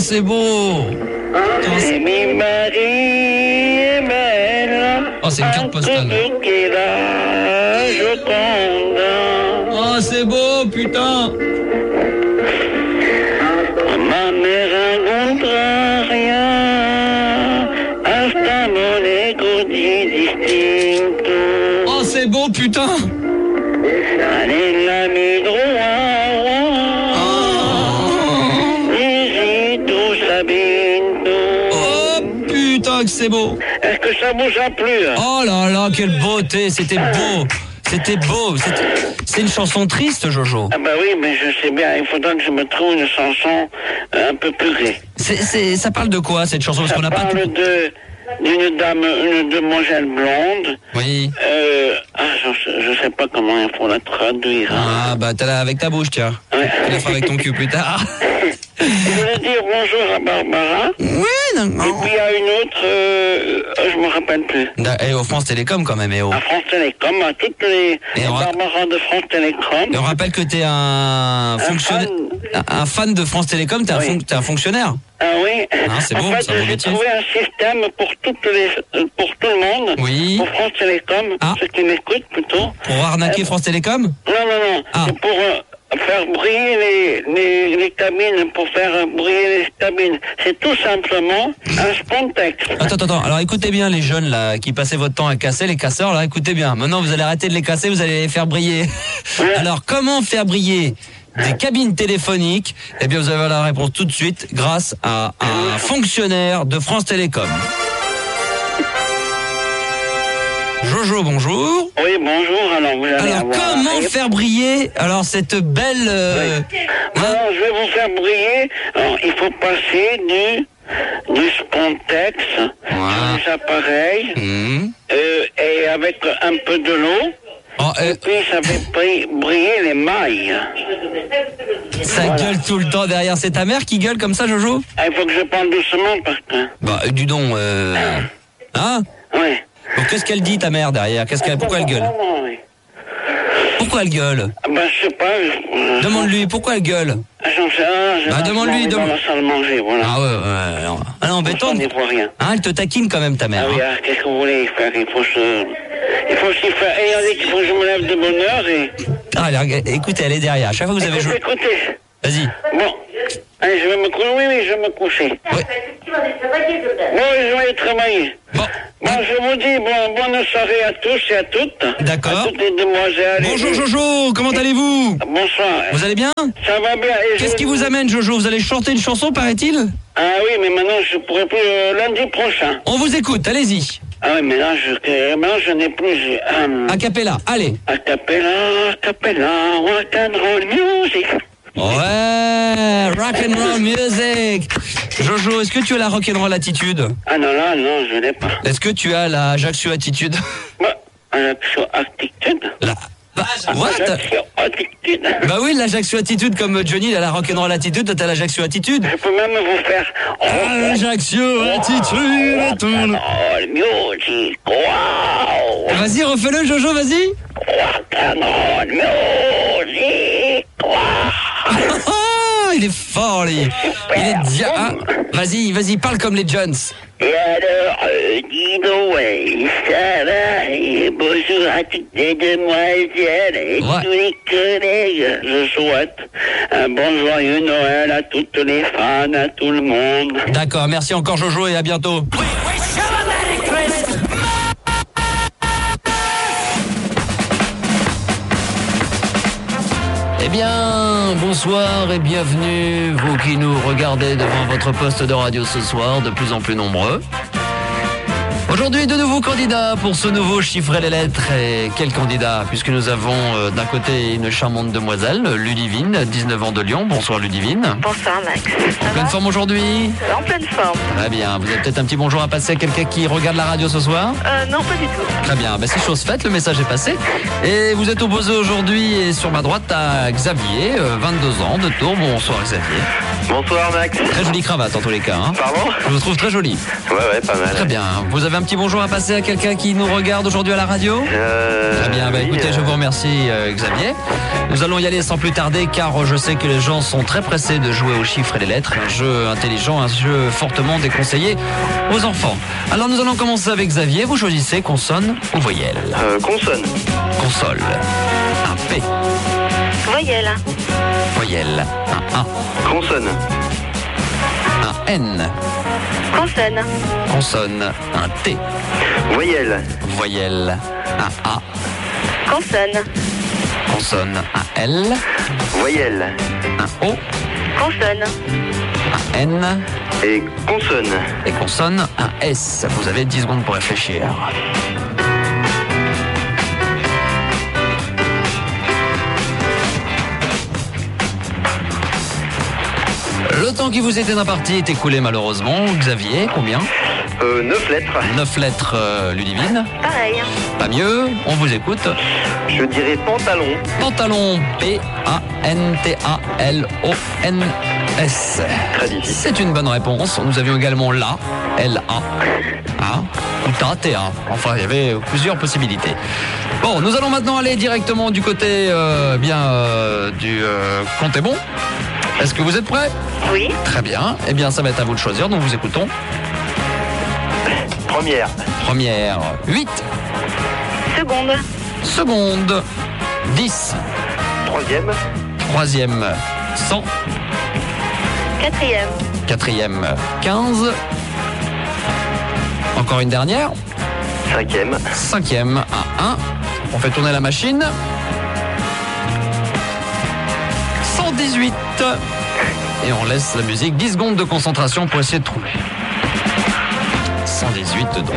c'est beau. Et mi Marie est belle. Oh, c'est une carte postale. Qui est la Joconde. Oh, c'est beau, putain. Ma mère rencontre rien. Hasta mon distinto. Oh, c'est beau, putain. Allez, la droit. Putain que c'est beau. Est-ce que ça vous a plu? Oh là là, quelle beauté, c'était beau. C'était beau. C'est une chanson triste, Jojo. Ah bah oui, mais je sais bien, il faudra que je me trouve une chanson un peu plus gaie. Ça parle de quoi, cette chanson? Parce qu'on n'a pas tout... d'une dame, une demoiselle blonde. Oui. Je sais pas comment il faut la traduire. Ah bah t'as là avec ta bouche, tiens. Ouais. Tu la feras avec ton cul plus tard. Je voulais dire bonjour à Barbara. Oui, non. Et puis à une autre, je me rappelle plus. Et au France Télécom quand même, À France Télécom, à toutes les Barbara de France Télécom. Et on rappelle que t'es un fonctionnaire, un fan de France Télécom, t'es un fonctionnaire. Ah oui. Ah, c'est beau, en fait, c'est un beau j'ai métier. trouvé un système pour tout le monde. Oui. Pour France Télécom, ceux qui m'écoutent plutôt. Pour arnaquer France Télécom? Non. Ah. C'est pour faire briller les cabines, pour faire briller les cabines. C'est tout simplement un Spontex. Attends. Alors écoutez bien les jeunes là qui passaient votre temps à casser, les casseurs là, écoutez bien. Maintenant vous allez arrêter de les casser, vous allez les faire briller. Ouais. Alors comment faire briller des cabines téléphoniques? Eh bien vous avez la réponse tout de suite grâce à un fonctionnaire de France Télécom. Jojo, bonjour. Oui, bonjour. Alors comment faire briller cette belle... Alors, je vais vous faire briller. Alors, il faut passer du Spontex sur les appareils et avec un peu de l'eau. Et puis ça fait briller les mailles. Ça gueule tout le temps derrière. C'est ta mère qui gueule comme ça, Jojo? Il faut que je parle doucement parce que... Bah, dis donc, hein? Oui. Donc, qu'est-ce qu'elle dit, ta mère, derrière? Pourquoi elle gueule? Pourquoi elle gueule? Bah, je sais pas. Demande-lui, pourquoi elle gueule? J'en sais rien. Demande-lui. Dans la salle manger, voilà. Ah ouais. Ah non, embêtant. On n'y voit rien. Hein, elle te taquine quand même, ta mère. Ah oui, qu'est-ce que vous voulez faire? Il faut s'y faire. Et on dit qu'il faut que je me lève de bonne heure et... Ah, écoutez, elle est derrière. À chaque fois que vous avez joué... Écoutez. Vas-y. Bon. Allez, je vais me coucher. Oui, je vais me coucher. Oui. Bon, je vais travailler. Bon. Je vous dis bonne soirée à tous et à toutes. D'accord. À toutes les demoiselles. Bonjour Jojo, comment allez-vous? Bonsoir. Vous allez bien? Ça va bien. Qu'est-ce qui vous amène, Jojo? Vous allez chanter une chanson, paraît-il? Ah oui, mais maintenant je pourrai plus lundi prochain. On vous écoute, allez-y. Ah oui, mais là je n'ai plus... A cappella, allez. A cappella, rock'n'roll music. Ouais, rock'n'roll music. Jojo, est-ce que tu as la rock'n'roll attitude? Ah non, je n'ai pas. Est-ce que tu as la Ajaccio attitude? Ajaccio attitude? What? Attitude. Bah oui, l'Ajaccio attitude, comme Johnny, il a la rock'n'roll attitude, toi t'as l'Ajaccio attitude. Je peux même vous faire... Ajaccio attitude. Rock'n'roll music, wow. Vas-y, refais-le, Jojo, vas-y. Rock'n'roll music, wow. Il est fort, lui. Il est dia... Vas-y, parle comme les Jones. Et alors, dis-donc, ça va, et bonjour à toutes les demoiselles et tous les collègues. Je souhaite un bon joyeux Noël à toutes les fans, à tout le monde. D'accord, merci encore Jojo et à bientôt. Eh bien, bonsoir et bienvenue, vous qui nous regardez devant votre poste de radio ce soir, de plus en plus nombreux. Aujourd'hui, de nouveaux candidats pour ce nouveau chiffrer les lettres. Et quel candidat? Puisque nous avons d'un côté une charmante demoiselle, Ludivine, 19 ans de Lyon. Bonsoir Ludivine. Bonsoir Max. En pleine forme aujourd'hui? En pleine forme. Très bien. Vous avez peut-être un petit bonjour à passer à quelqu'un qui regarde la radio ce soir? Non, pas du tout. Très bien. C'est chose faite, le message est passé. Et vous êtes opposé aujourd'hui et sur ma droite à Xavier, 22 ans de Tours. Bonsoir Xavier. Bonsoir Max. Très jolie cravate en tous les cas. Hein. Pardon? Je vous trouve très jolie. Ouais, pas mal. Très bien. Vous avez un petit bonjour à passer à quelqu'un qui nous regarde aujourd'hui à la radio? Très bien, écoutez, je vous remercie Xavier. Nous allons y aller sans plus tarder car je sais que les gens sont très pressés de jouer aux chiffres et les lettres. Un jeu intelligent, un jeu fortement déconseillé aux enfants. Alors nous allons commencer avec Xavier. Vous choisissez consonne ou voyelle? Consonne. Console. Un P. Voyelle. Voyelle. Un A. Consonne. Un N. Consonne. Consonne. Un T. Voyelle. Voyelle. Un A. Consonne. Consonne. Un L. Voyelle. Un O. Consonne. Un N. Et consonne. Et consonne. Un S. Vous avez 10 secondes pour réfléchir. Le temps qui vous était imparti est écoulé malheureusement. Xavier, combien? 9 lettres. 9 lettres, Ludivine. Pareil. Pas mieux, on vous écoute. Je dirais pantalon. Pantalon, P-A-N-T-A-L-O-N-S. Très difficile. C'est une bonne réponse. Nous avions également la, L-A, ou ta, T-A. Enfin, il y avait plusieurs possibilités. Bon, nous allons maintenant aller directement du côté du compte est bon. Est-ce que vous êtes prêts? Oui. Très bien. Eh bien, ça va être à vous de choisir, donc vous écoutons. Première. Première, 8. Seconde. Seconde, 10. Troisième. Troisième, 100. Quatrième. Quatrième, 15. Encore une dernière. Cinquième. Cinquième, à 1. On fait tourner la machine. 118. Et on laisse la musique 10 secondes de concentration pour essayer de trouver. 118 donc.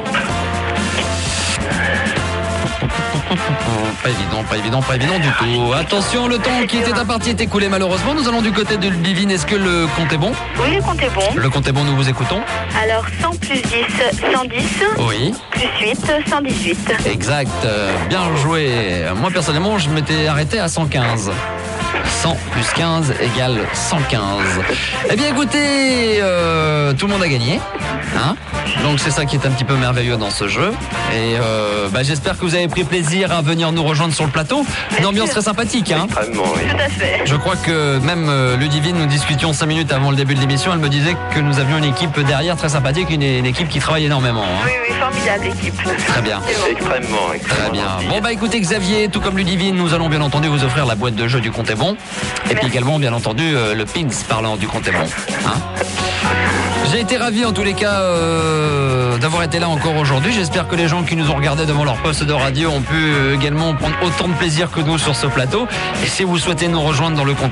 Pas évident du tout. Attention, le temps qui était imparti est écoulé malheureusement. Nous allons du côté de Ludivine. Est-ce que le compte est bon? Oui, le compte est bon. Le compte est bon, nous vous écoutons. Alors 100 plus 10, 110. Oui. Plus 8, 118. Exact. Bien joué. Moi personnellement, je m'étais arrêté à 115. 100 plus 15 égale 115. Eh bien écoutez, tout le monde a gagné. Hein? Donc c'est ça qui est un petit peu merveilleux dans ce jeu. Et j'espère que vous avez pris plaisir à venir nous rejoindre sur le plateau. Une ambiance très sympathique. Hein? Extrêmement, oui. Tout à fait. Je crois que même Ludivine, nous discutions 5 minutes avant le début de l'émission. Elle me disait que nous avions une équipe derrière très sympathique, une équipe qui travaille énormément. Hein? Oui, formidable équipe. Très bien. Extrêmement. Très bien. Bon écoutez Xavier, tout comme Ludivine, nous allons bien entendu vous offrir la boîte de jeu du compte est bon. Et puis également bien entendu le pins parlant du compte est bon. Hein? J'ai été ravi en tous les cas d'avoir été là encore aujourd'hui. J'espère que les gens qui nous ont regardés devant leur poste de radio ont pu également prendre autant de plaisir que nous sur ce plateau. Et si vous souhaitez nous rejoindre dans le compte